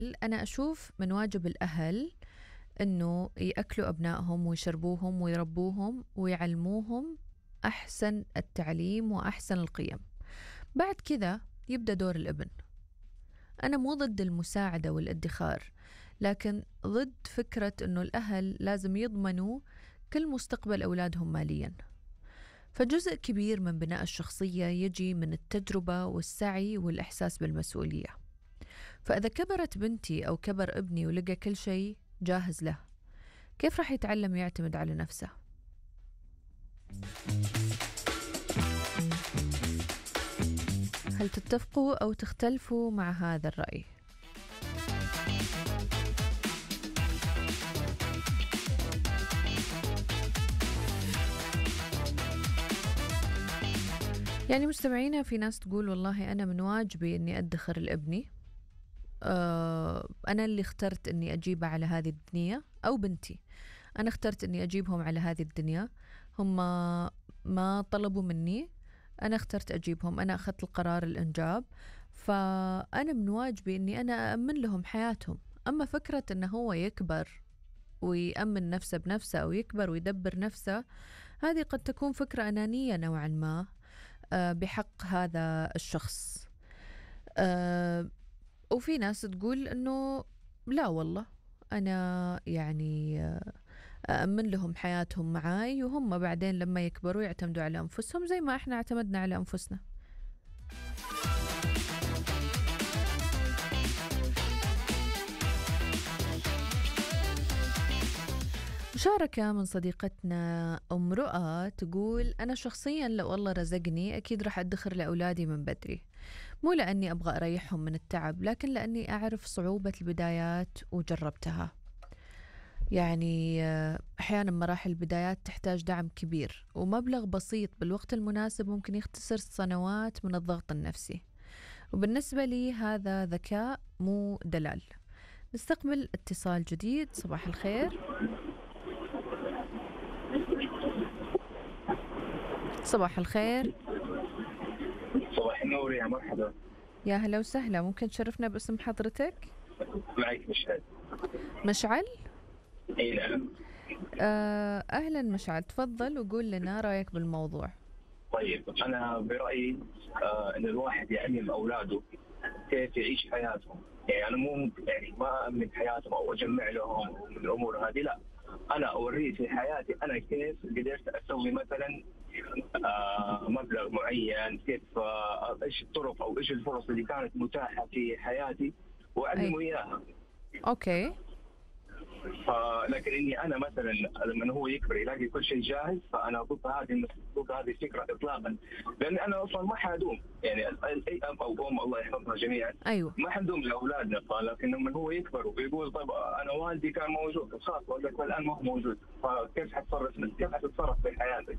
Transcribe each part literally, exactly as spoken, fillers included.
أنا أشوف من واجب الأهل إنه يأكلوا أبنائهم ويشربوهم ويربوهم ويعلموهم أحسن التعليم وأحسن القيم. بعد كذا يبدأ دور الابن. أنا مو ضد المساعدة والادخار، لكن ضد فكرة إنه الأهل لازم يضمنوا كل مستقبل أولادهم مالياً. فجزء كبير من بناء الشخصية يجي من التجربة والسعي والإحساس بالمسؤولية. فإذا كبرت بنتي أو كبر ابني ولقى كل شيء جاهز له، كيف راح يتعلم يعتمد على نفسه؟ هل تتفقوا أو تختلفوا مع هذا الرأي؟ يعني مستمعينا، في ناس تقول والله أنا من واجبي أني أدخر لابني، أه أنا اللي اخترت أني أجيبه على هذه الدنيا، أو بنتي أنا اخترت أني أجيبهم على هذه الدنيا، هم ما طلبوا مني، أنا اخترت أجيبهم، أنا أخذت القرار الإنجاب، فأنا من واجبي أني أنا أأمن لهم حياتهم. أما فكرة أنه هو يكبر ويأمن نفسه بنفسه أو يكبر ويدبر نفسه، هذه قد تكون فكرة أنانية نوعا ما بحق هذا الشخص. أه وفي ناس تقول أنه لا والله أنا يعني أأمن لهم حياتهم معاي، وهم بعدين لما يكبروا يعتمدوا على أنفسهم زي ما إحنا اعتمدنا على أنفسنا. مشاركة من صديقتنا أم رؤى تقول أنا شخصيا لو الله رزقني أكيد رح أدخر لأولادي من بدري، مو لأني أبغى أريحهم من التعب، لكن لأني أعرف صعوبة البدايات وجربتها. يعني أحيانا مراحل البدايات تحتاج دعم كبير، ومبلغ بسيط بالوقت المناسب ممكن يختصر سنوات من الضغط النفسي. وبالنسبة لي هذا ذكاء مو دلال. نستقبل اتصال جديد. صباح الخير. صباح الخير. صباح النور، يا مرحبا. يا هلا وسهلا، ممكن تشرفنا باسم حضرتك؟ معك مشعل. مشعل؟ اي نعم. آه أهلا مشعل، تفضل وقول لنا رأيك بالموضوع. طيب أنا برأيي آه أن الواحد يعلم أولاده كيف يعيش حياتهم. يعني أنا مو يعني ما أمن حياتهم أو أجمع لهم من الأمور هذه، لا، أنا أوريه في حياتي أنا كيف قدرت أسوي مثلا آه مبلغ معين، كيف آه إيش الطرق أو إيش الفرص اللي كانت متاحة في حياتي وأعلمه إياها. أوكي. لكن اني انا مثلا لما هو يكبر يلاقي كل شيء جاهز، فانا ضد هذه ضد هذه الفكره اطلاقا، لان انا اصلا ما حادوم، يعني اي اب او ام الله يحفظنا جميعا، ايوه ما حندوم لاولادنا، لكن لما هو يكبر ويقول طيب انا والدي كان موجود، خلاص والدك الان ما هو موجود، فكيف حتصرف كيف حتتصرف في حياتك؟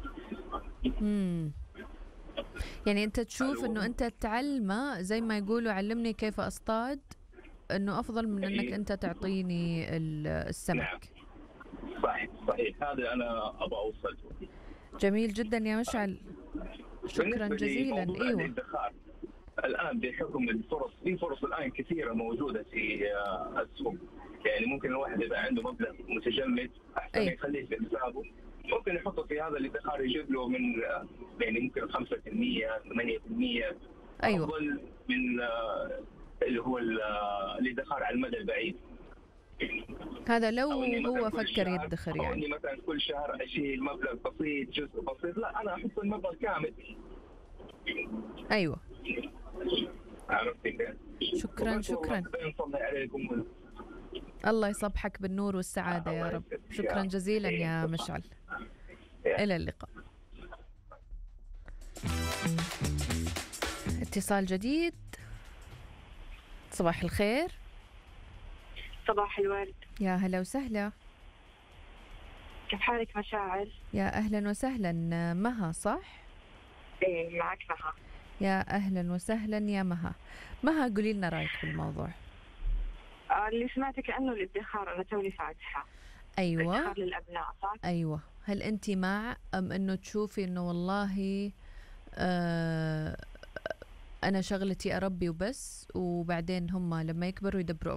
امم يعني انت تشوف انه انت تعلمه زي ما يقولوا علمني كيف اصطاد، انه افضل من انك انت تعطيني السمك. نعم. صحيح صحيح، هذا انا ابغى اوصل. جميل جدا يا مشعل، شكرا جزيلا. ايوه الادخار الان بحكم الفرص، في فرص الان كثيره موجوده في السوق، يعني ممكن الواحد اذا عنده مبلغ متجمد احسن أيه. يخليه في حسابه، ممكن يحطه في هذا الادخار يجيب له من يعني ممكن خمسة بالمئة ثمانية بالمئة، أيوة. افضل من اللي هو الادخار على المدى البعيد. هذا لو هو فكر يدخر، يعني أو اني مثلا كل شهر اشيل مبلغ بسيط جزء بسيط، لا انا احط المبلغ كامل. ايوه عرفتي كيف؟ شكرا شكرا، عليكم. الله يصبحك بالنور والسعادة يا رب. شكرا جزيلا يا مشعل، إلى اللقاء. اتصال جديد. صباح الخير. صباح الورد. يا هلا وسهلا، كيف حالك مشاعر؟ يا أهلا وسهلا. مها صح؟ ايه معك مها. يا أهلا وسهلا يا مها. مها قولي لنا رأيك بالموضوع. آه اللي سمعت كأنه الادخار، أنا توني فاتحة. أيوة الادخار للأبناء صح؟ أيوة. هل أنت مع أم أنه تشوفي أنه والله آه أنا شغلتي أربي وبس، وبعدين هم لما يكبروا يدبروا